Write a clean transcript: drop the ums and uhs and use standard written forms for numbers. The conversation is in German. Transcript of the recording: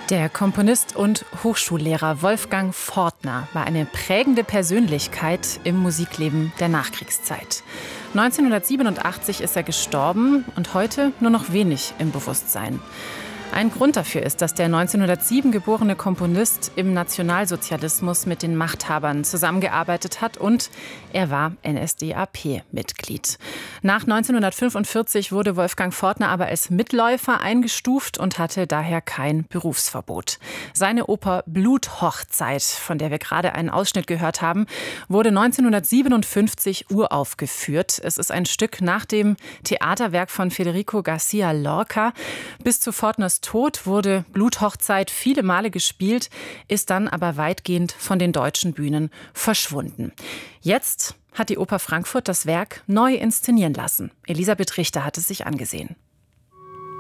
Der Komponist und Hochschullehrer Wolfgang Fortner war eine prägende Persönlichkeit im Musikleben der Nachkriegszeit. 1987 ist er gestorben und heute nur noch wenig im Bewusstsein. Ein Grund dafür ist, dass der 1907 geborene Komponist im Nationalsozialismus mit den Machthabern zusammengearbeitet hat und er war NSDAP-Mitglied. Nach 1945 wurde Wolfgang Fortner aber als Mitläufer eingestuft und hatte daher kein Berufsverbot. Seine Oper Bluthochzeit, von der wir gerade einen Ausschnitt gehört haben, wurde 1957 uraufgeführt. Es ist ein Stück nach dem Theaterwerk von Federico García Lorca. Bis zu Fortners Tod wurde Bluthochzeit viele Male gespielt, ist dann aber weitgehend von den deutschen Bühnen verschwunden. Jetzt hat die Oper Frankfurt das Werk neu inszenieren lassen. Elisabeth Richter hat es sich angesehen.